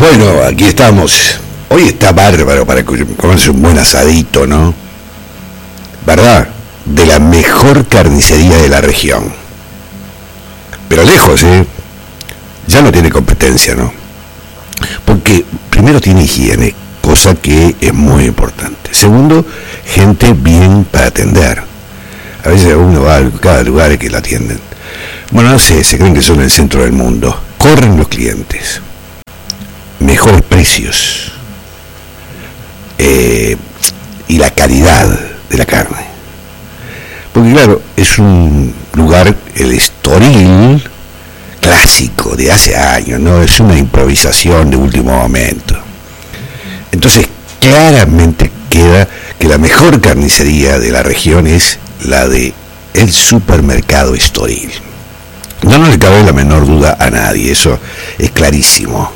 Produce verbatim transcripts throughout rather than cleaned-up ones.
Bueno, aquí estamos. Hoy está bárbaro para comerse un buen asadito, ¿no? ¿Verdad? De la mejor carnicería de la región. Pero lejos, ¿eh? Ya no tiene competencia, ¿no? Porque primero tiene higiene, cosa que es muy importante. Segundo, gente bien para atender. A veces uno va a cada lugar que la atienden. Bueno, no sé, se creen que son el centro del mundo. Corren los clientes. Mejores precios. Eh, y la calidad de la carne. Porque claro, es un lugar, el Estoril, clásico de hace años, ¿no? Es una improvisación de último momento. Entonces, claramente queda que la mejor carnicería de la región es la de el supermercado Estoril. No, no le cabe la menor duda a nadie, eso es clarísimo.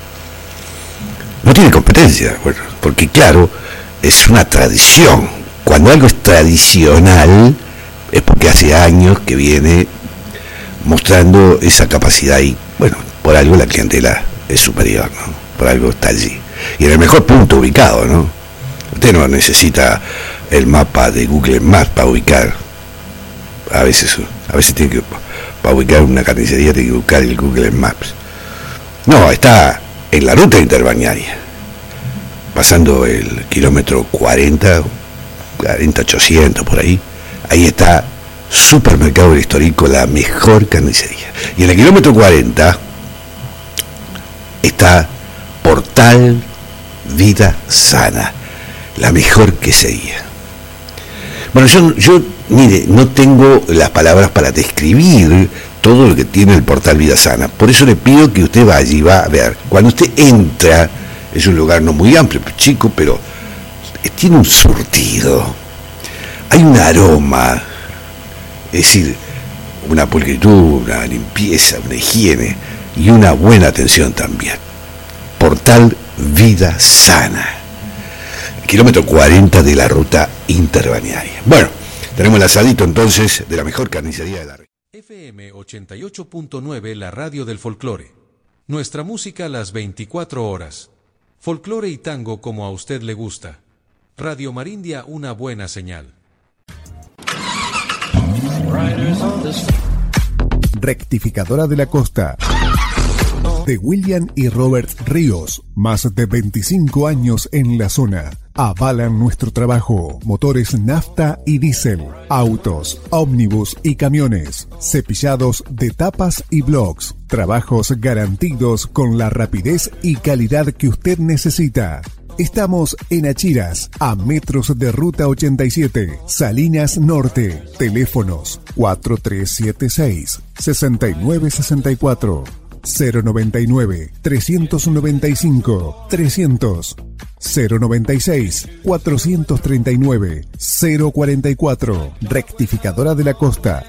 No tiene competencia, bueno, porque claro, es una tradición. Cuando algo es tradicional, es porque hace años que viene mostrando esa capacidad y, bueno, por algo la clientela es superior, ¿no? Por algo está allí. Y en el mejor punto ubicado, ¿no? Usted no necesita el mapa de Google Maps para ubicar. A veces, a veces tiene que, para ubicar una carnicería tiene que buscar el Google Maps. No, está en la ruta interbalnearia, pasando el kilómetro cuarenta, cuarenta ochocientos por ahí. Ahí está Supermercado del Histórico, la mejor carnicería. Y en el kilómetro cuarenta está Portal Vida Sana, la mejor quesería. Bueno, yo, yo, mire, no tengo las palabras para describir todo lo que tiene el Portal Vida Sana. Por eso le pido que usted vaya y va a ver. Cuando usted entra, es un lugar no muy amplio, chico, pero tiene un surtido. Hay un aroma, es decir, una pulcritud, una limpieza, una higiene y una buena atención también. Portal Vida Sana, kilómetro cuarenta de la ruta interbalnearia. Bueno, tenemos el asadito entonces de la mejor carnicería de la región. F M ochenta y ocho punto nueve, la radio del folclore. Nuestra música a las veinticuatro horas. Folclore y tango como a usted le gusta. Radio Marindia, una buena señal. Rectificadora de la Costa. De William y Robert Ríos, más de veinticinco años en la zona. Avalan nuestro trabajo. Motores nafta y diésel, autos, ómnibus y camiones, cepillados de tapas y blocks. Trabajos garantidos con la rapidez y calidad que usted necesita. Estamos en Achiras, a metros de Ruta ochenta y siete, Salinas Norte. Teléfonos cuatro tres siete seis, seis nueve seis cuatro, cero noventa y nueve, trescientos noventa y cinco, trescientos, cero noventa y seis, cuatrocientos treinta y nueve, cero cuarenta y cuatro. Rectificadora de la Costa.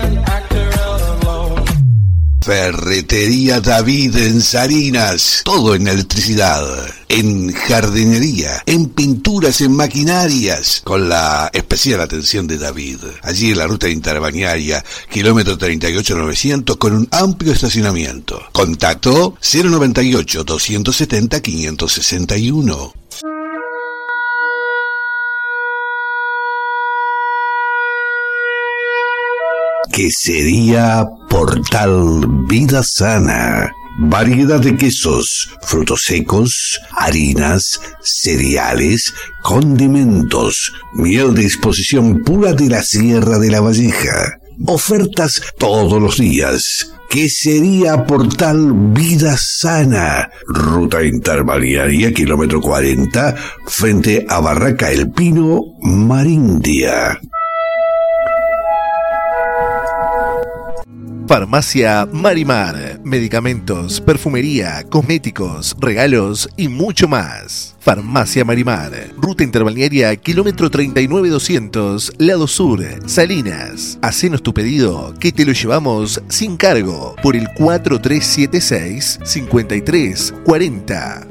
Ferretería David en Salinas, todo en electricidad, en jardinería, en pinturas, en maquinarias, con la especial atención de David. Allí en la ruta interbalnearia, kilómetro treinta y ocho novecientos, con un amplio estacionamiento. Contacto cero noventa y ocho, doscientos setenta, quinientos sesenta y uno. Quesería Portal Vida Sana. Variedad de quesos, frutos secos, harinas, cereales, condimentos, miel de disposición pura de la Sierra de la Valleja. Ofertas todos los días. Quesería Portal Vida Sana. Ruta interbalnearia, kilómetro cuarenta, frente a Barraca El Pino, Marindia. Farmacia Marimar, medicamentos, perfumería, cosméticos, regalos y mucho más. Farmacia Marimar, ruta interbalnearia, kilómetro treinta y nueve doscientos, lado sur, Salinas. Hacenos tu pedido, que te lo llevamos sin cargo, por el cuatro tres siete seis, cincuenta y tres cuarenta.